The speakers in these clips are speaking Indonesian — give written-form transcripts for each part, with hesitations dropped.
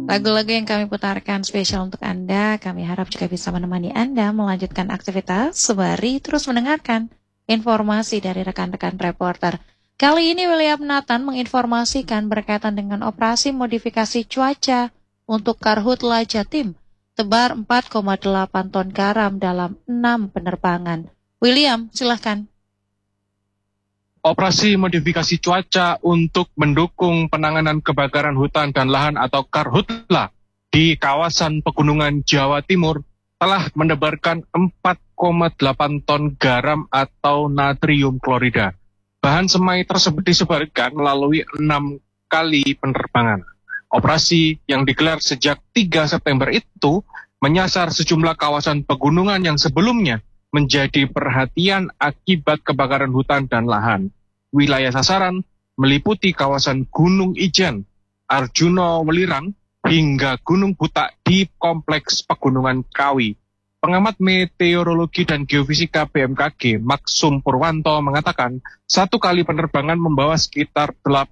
Lagu-lagu yang kami putarkan spesial untuk Anda, kami harap juga bisa menemani Anda melanjutkan aktivitas sembari terus mendengarkan informasi dari rekan-rekan reporter. Kali ini William Nathan menginformasikan berkaitan dengan operasi modifikasi cuaca untuk Karhutla Jatim, tebar 4,8 ton garam dalam 6 penerbangan. William, silahkan. Operasi modifikasi cuaca untuk mendukung penanganan kebakaran hutan dan lahan atau Karhutla di kawasan pegunungan Jawa Timur telah menebarkan 4,8 ton garam atau natrium klorida. Bahan semai tersebut disebarkan melalui 6 kali penerbangan. Operasi yang digelar sejak 3 September itu menyasar sejumlah kawasan pegunungan yang sebelumnya menjadi perhatian akibat kebakaran hutan dan lahan. Wilayah sasaran meliputi kawasan Gunung Ijen, Arjuna Welirang, hingga Gunung Butak di Kompleks Pegunungan Kawi. Pengamat meteorologi dan geofisika BMKG, Maksum Purwanto, mengatakan satu kali penerbangan membawa sekitar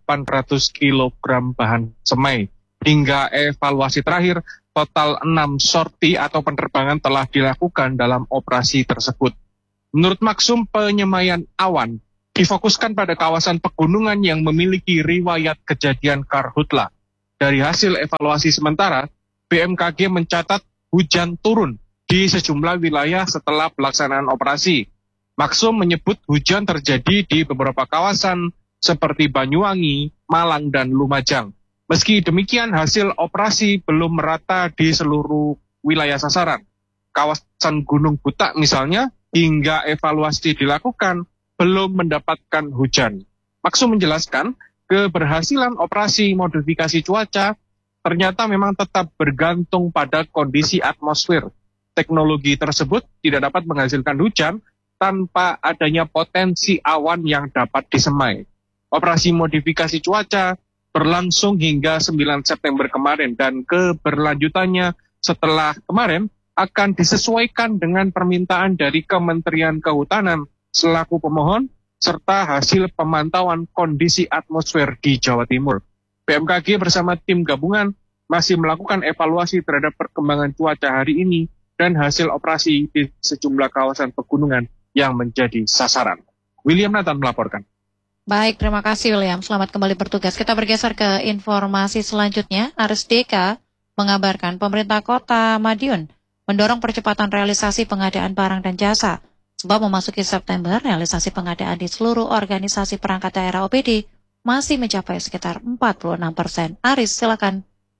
800 kg bahan semai. Hingga evaluasi terakhir, total 6 sorti atau penerbangan telah dilakukan dalam operasi tersebut. Menurut Maksum, penyemaian awan difokuskan pada kawasan pegunungan yang memiliki riwayat kejadian Karhutla. Dari hasil evaluasi sementara, BMKG mencatat hujan turun di sejumlah wilayah setelah pelaksanaan operasi. Maksum menyebut hujan terjadi di beberapa kawasan seperti Banyuwangi, Malang, dan Lumajang. Meski demikian, hasil operasi belum merata di seluruh wilayah sasaran. Kawasan Gunung Butak misalnya, hingga evaluasi dilakukan, belum mendapatkan hujan. Maksum menjelaskan, keberhasilan operasi modifikasi cuaca ternyata memang tetap bergantung pada kondisi atmosfer. Teknologi tersebut tidak dapat menghasilkan hujan tanpa adanya potensi awan yang dapat disemai. Operasi modifikasi cuaca berlangsung hingga 9 September kemarin dan keberlanjutannya setelah kemarin akan disesuaikan dengan permintaan dari Kementerian Kehutanan selaku pemohon serta hasil pemantauan kondisi atmosfer di Jawa Timur. BMKG bersama tim gabungan masih melakukan evaluasi terhadap perkembangan cuaca hari ini dan hasil operasi di sejumlah kawasan pegunungan yang menjadi sasaran. William Nathan melaporkan. Baik, terima kasih William. Selamat kembali bertugas. Kita bergeser ke informasi selanjutnya. Aris Deka mengabarkan pemerintah kota Madiun mendorong percepatan realisasi pengadaan barang dan jasa. Sebab memasuki September, realisasi pengadaan di seluruh organisasi perangkat daerah OPD masih mencapai sekitar 46%. Aris, silakan.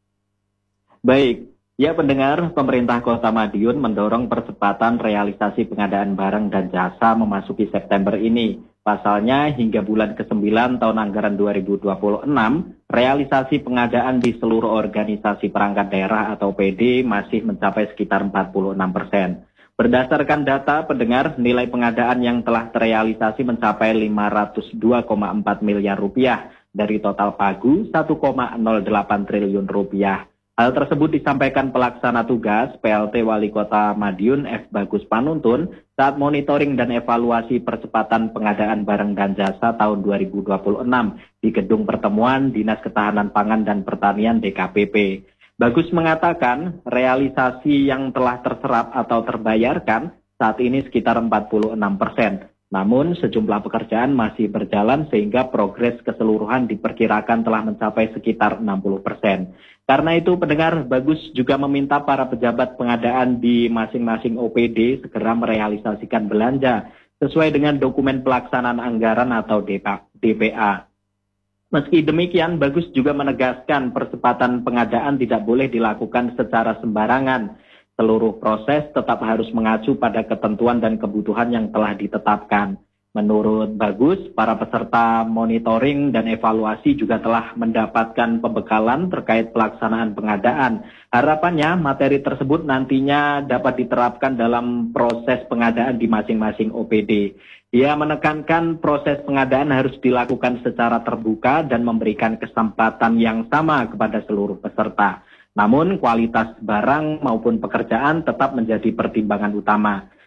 Baik. Ya, pendengar, pemerintah Kota Madiun mendorong percepatan realisasi pengadaan barang dan jasa memasuki September ini. Pasalnya, hingga bulan ke-9 tahun anggaran 2026, realisasi pengadaan di seluruh organisasi perangkat daerah atau PD masih mencapai sekitar 46%. Berdasarkan data pendengar, nilai pengadaan yang telah terrealisasi mencapai 502,4 miliar rupiah dari total pagu 1,08 triliun rupiah. Hal tersebut disampaikan pelaksana tugas PLT Wali Kota Madiun F. Bagus Panuntun saat monitoring dan evaluasi percepatan pengadaan barang dan jasa tahun 2026 di Gedung Pertemuan Dinas Ketahanan Pangan dan Pertanian DKPP. Bagus mengatakan realisasi yang telah terserap atau terbayarkan saat ini sekitar 46%. Namun sejumlah pekerjaan masih berjalan sehingga progres keseluruhan diperkirakan telah mencapai sekitar 60%. Karena itu pendengar, Bagus juga meminta para pejabat pengadaan di masing-masing OPD segera merealisasikan belanja sesuai dengan dokumen pelaksanaan anggaran atau DPA. Meski demikian, Bagus juga menegaskan percepatan pengadaan tidak boleh dilakukan secara sembarangan. Seluruh proses tetap harus mengacu pada ketentuan dan kebutuhan yang telah ditetapkan. Menurut Bagus, para peserta monitoring dan evaluasi juga telah mendapatkan pembekalan terkait pelaksanaan pengadaan. Harapannya materi tersebut nantinya dapat diterapkan dalam proses pengadaan di masing-masing OPD. Dia menekankan proses pengadaan harus dilakukan secara terbuka dan memberikan kesempatan yang sama kepada seluruh peserta. Namun kualitas barang maupun pekerjaan tetap menjadi pertimbangan utama.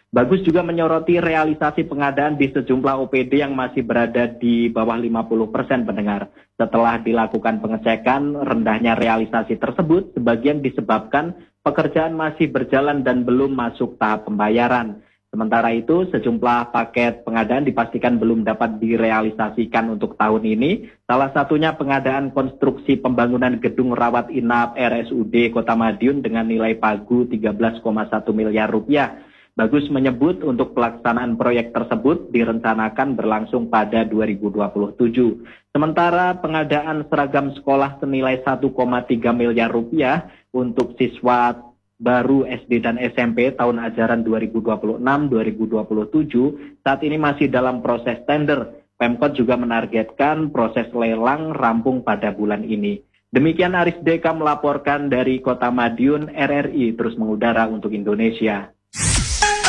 Bagus juga menyoroti realisasi pengadaan di sejumlah OPD yang masih berada di bawah 50% pendengar. Setelah dilakukan pengecekan, rendahnya realisasi tersebut sebagian disebabkan pekerjaan masih berjalan dan belum masuk tahap pembayaran. Sementara itu, sejumlah paket pengadaan dipastikan belum dapat direalisasikan untuk tahun ini. Salah satunya pengadaan konstruksi pembangunan gedung rawat inap RSUD Kota Madiun dengan nilai pagu 13,1 miliar rupiah. Bagus menyebut untuk pelaksanaan proyek tersebut direncanakan berlangsung pada 2027. Sementara pengadaan seragam sekolah senilai 1,3 miliar rupiah untuk siswa baru SD dan SMP tahun ajaran 2026-2027 saat ini masih dalam proses tender. Pemkot juga menargetkan proses lelang rampung pada bulan ini. Demikian Aris Deka melaporkan dari Kota Madiun, RRI terus mengudara untuk Indonesia.